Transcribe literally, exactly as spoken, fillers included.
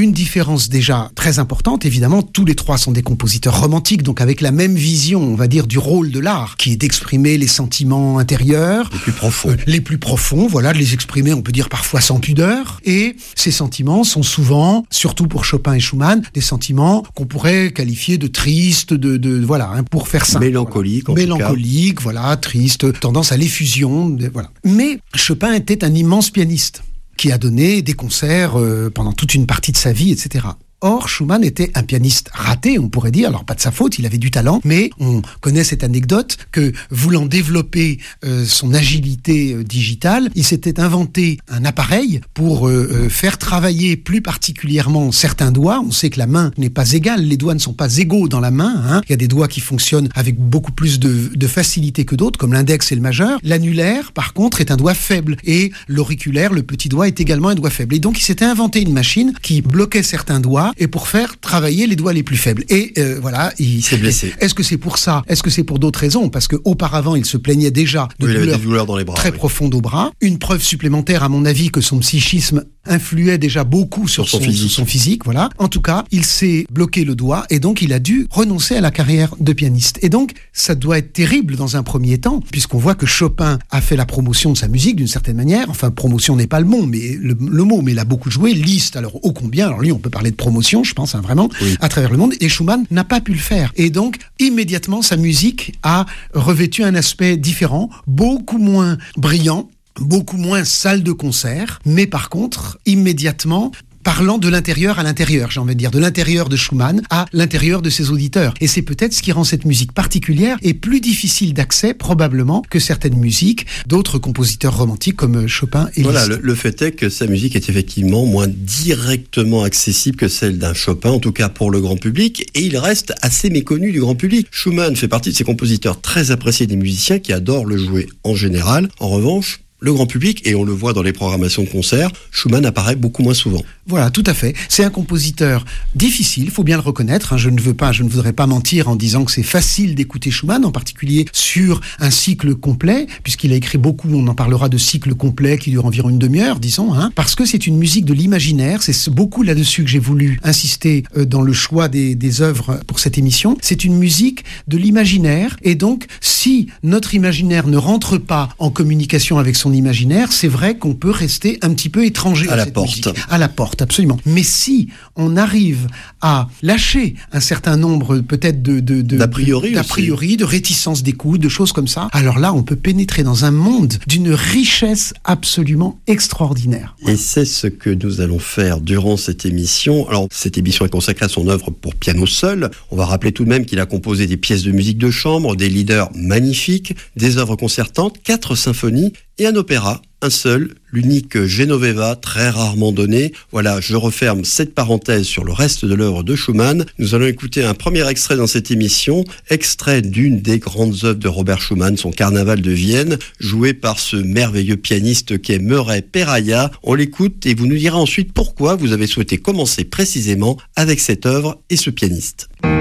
une différence déjà très importante. Évidemment, tous les trois sont des compositeurs romantiques, donc avec la même vision, on va dire, du rôle de l'art, qui est d'exprimer les sentiments intérieurs. Les plus profonds. Euh, les plus profonds, voilà, de les exprimer, on peut dire parfois sans pudeur. Et ces sentiments sont souvent, surtout pour Chopin et Schumann, des sentiments qu'on pourrait qualifier de tristes, de, de voilà, hein, pour faire simple. Mélancolique, voilà. en tout cas. Mélancolique, voilà, triste, tendance à l'effusion, de, voilà. Mais Chopin était un immense pianiste qui a donné des concerts euh, pendant toute une partie de sa vie, et cetera. Or, Schumann était un pianiste raté, on pourrait dire, alors pas de sa faute, il avait du talent, mais on connaît cette anecdote que, voulant développer euh, son agilité euh, digitale, il s'était inventé un appareil pour euh, euh, faire travailler plus particulièrement certains doigts. On sait que la main n'est pas égale, les doigts ne sont pas égaux dans la main, hein. Il y a des doigts qui fonctionnent avec beaucoup plus de, de facilité que d'autres, comme l'index et le majeur. L'annulaire, par contre, est un doigt faible, et l'auriculaire, le petit doigt, est également un doigt faible. Et donc, il s'était inventé une machine qui bloquait certains doigts et pour faire travailler les doigts les plus faibles. Et euh, voilà, il s'est blessé. Est-ce que c'est pour ça ? Est-ce que c'est pour d'autres raisons ? Parce qu'auparavant, il se plaignait déjà de oui, douleurs, des douleurs dans les bras, très oui. profondes au bras. Une preuve supplémentaire, à mon avis, que son psychisme influait déjà beaucoup sur, sur son, son, physique. son physique. Voilà. En tout cas, il s'est bloqué le doigt et donc il a dû renoncer à la carrière de pianiste. Et donc, ça doit être terrible dans un premier temps, puisqu'on voit que Chopin a fait la promotion de sa musique d'une certaine manière. Enfin, promotion n'est pas le mot, mais le, le mot, mais il a beaucoup joué. Liszt, alors ô combien. Alors lui, on peut parler de promotion, je pense, hein, vraiment. Oui. À travers le monde, et Schumann n'a pas pu le faire. Et donc, immédiatement, sa musique a revêtu un aspect différent, beaucoup moins brillant, beaucoup moins salle de concert, mais par contre, immédiatement, parlant de l'intérieur à l'intérieur, j'ai envie de dire, de l'intérieur de Schumann à l'intérieur de ses auditeurs. Et c'est peut-être ce qui rend cette musique particulière et plus difficile d'accès, probablement, que certaines musiques d'autres compositeurs romantiques comme Chopin et Liszt. Voilà, le, le fait est que sa musique est effectivement moins directement accessible que celle d'un Chopin, en tout cas pour le grand public, et il reste assez méconnu du grand public. Schumann fait partie de ces compositeurs très appréciés des musiciens qui adorent le jouer en général. En revanche, le grand public, et on le voit dans les programmations de concerts, Schumann apparaît beaucoup moins souvent. Voilà, tout à fait. C'est un compositeur difficile, il faut bien le reconnaître. Hein. Je ne veux pas, je ne voudrais pas mentir en disant que c'est facile d'écouter Schumann, en particulier sur un cycle complet, puisqu'il a écrit beaucoup, on en parlera de cycles complets qui durent environ une demi-heure, disons, hein, parce que c'est une musique de l'imaginaire. C'est beaucoup là-dessus que j'ai voulu insister euh, dans le choix des, des œuvres pour cette émission. C'est une musique de l'imaginaire, et donc, si notre imaginaire ne rentre pas en communication avec son imaginaire, c'est vrai qu'on peut rester un petit peu étranger à, à la cette porte. musique. À la porte, absolument. Mais si on arrive à lâcher un certain nombre peut-être de, de, de, d'a priori, d'a priori, de réticence d'écoute, de choses comme ça, alors là, on peut pénétrer dans un monde d'une richesse absolument extraordinaire. Et c'est ce que nous allons faire durant cette émission. Alors, cette émission est consacrée à son œuvre pour piano seul. On va rappeler tout de même qu'il a composé des pièces de musique de chambre, des leaders magnifiques, des œuvres concertantes, quatre symphonies et un opéra, un seul, l'unique Genoveva, très rarement donné. Voilà, je referme cette parenthèse sur le reste de l'œuvre de Schumann. Nous allons écouter un premier extrait dans cette émission, extrait d'une des grandes œuvres de Robert Schumann, son Carnaval de Vienne, joué par ce merveilleux pianiste qu'est Murray Perahia. On l'écoute et vous nous direz ensuite pourquoi vous avez souhaité commencer précisément avec cette œuvre et ce pianiste.